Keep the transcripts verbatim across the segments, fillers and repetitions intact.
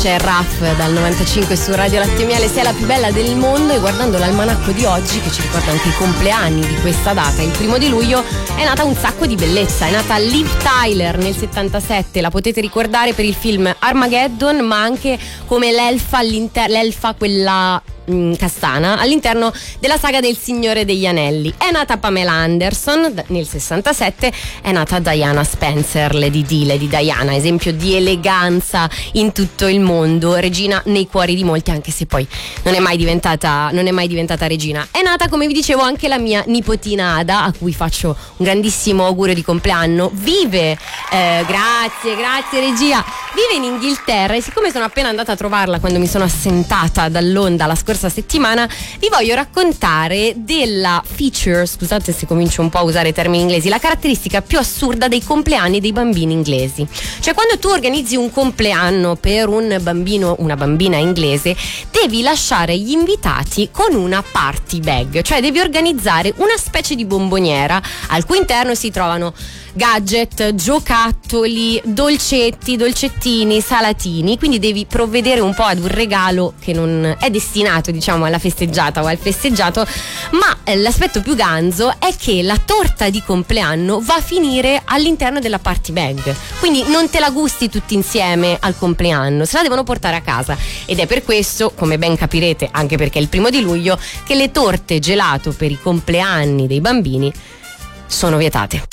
c'è Raf dal novantacinque su Radio Latte Miele, sei la più bella del mondo. E guardando l'almanacco di oggi, che ci ricorda anche i compleanni di questa data, il primo di luglio, è nata un sacco di bellezza. È nata Liv Tyler nel settantasette, la potete ricordare per il film Armageddon, ma anche come l'elfa all'interno, l'elfa quella castana all'interno della saga del Signore degli Anelli. È nata Pamela Anderson nel sessantasette, è nata Diana Spencer, Lady Di, Lady Diana, esempio di eleganza in tutto il mondo, regina nei cuori di molti, anche se poi non è mai diventata non è mai diventata regina. È nata, come vi dicevo, anche la mia nipotina Ada, a cui faccio un grandissimo augurio di compleanno. Vive eh, grazie, grazie regia. Vive in Inghilterra, e siccome sono appena andata a trovarla quando mi sono assentata dall'onda la scorsa settimana, vi voglio raccontare della feature, scusate se comincio un po' a usare termini inglesi, la caratteristica più assurda dei compleanni dei bambini inglesi. Cioè, quando tu organizzi un compleanno per un bambino, una bambina inglese, devi lasciare gli invitati con una party bag, cioè devi organizzare una specie di bomboniera al cui interno si trovano gadget, giocattoli, dolcetti, dolcettini, salatini. Quindi devi provvedere un po' ad un regalo che non è destinato, diciamo, alla festeggiata o al festeggiato, ma eh, l'aspetto più ganzo è che la torta di compleanno va a finire all'interno della party bag, quindi non te la gusti tutti insieme al compleanno, se la devono portare a casa. Ed è per questo, come ben capirete, anche perché è il primo di luglio, che le torte gelato per i compleanni dei bambini sono vietate.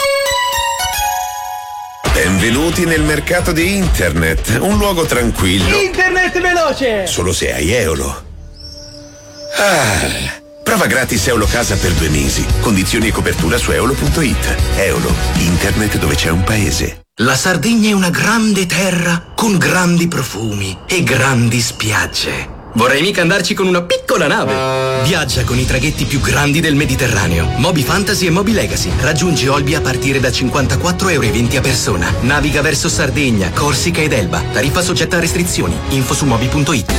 Benvenuti nel mercato di internet, un luogo tranquillo. Internet veloce! Solo se hai Eolo. Ah, prova gratis Eolo Casa per due mesi. Condizioni e copertura su eolo punto it. Eolo, internet dove c'è un paese. La Sardegna è una grande terra con grandi profumi e grandi spiagge. Vorrei mica andarci con una piccola nave. Viaggia con i traghetti più grandi del Mediterraneo. Moby Fantasy e Moby Legacy. Raggiungi Olbia a partire da cinquantaquattro euro e venti a persona. Naviga verso Sardegna, Corsica ed Elba. Tariffa soggetta a restrizioni. Info su moby punto it.